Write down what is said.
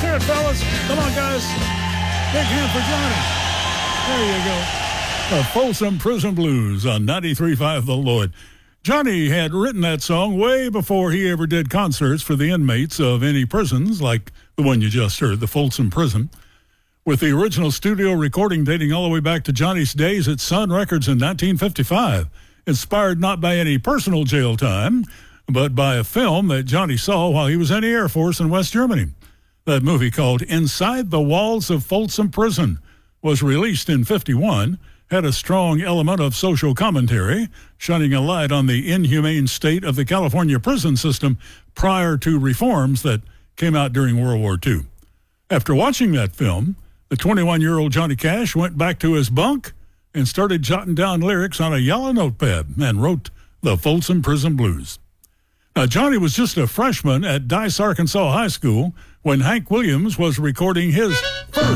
hear it, fellas. Come on, guys. Big hand for Johnny. There you go. The Folsom Prison Blues on 93.5 The Lloyd. Johnny had written that song way before he ever did concerts for the inmates of any prisons like the one you just heard, the Folsom Prison, with the original studio recording dating all the way back to Johnny's days at Sun Records in 1955, inspired not by any personal jail time, but by a film that Johnny saw while he was in the Air Force in West Germany. That movie, called Inside the Walls of Folsom Prison, was released in 1951, had a strong element of social commentary, shining a light on the inhumane state of the California prison system prior to reforms that came out during World War II. After watching that film, the 21-year-old Johnny Cash went back to his bunk and started jotting down lyrics on a yellow notepad and wrote the Folsom Prison Blues. Now, Johnny was just a freshman at Dice, Arkansas High School when Hank Williams was recording his